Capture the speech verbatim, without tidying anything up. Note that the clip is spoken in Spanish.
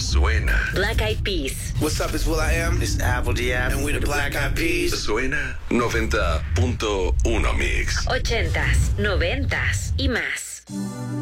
suena. Black Eyed Peas. What's up, it's Will I Am. It's Apple D F. And we're the Black Eyed Peas. Suena noventa punto uno Mix. Ochentas, noventas y más.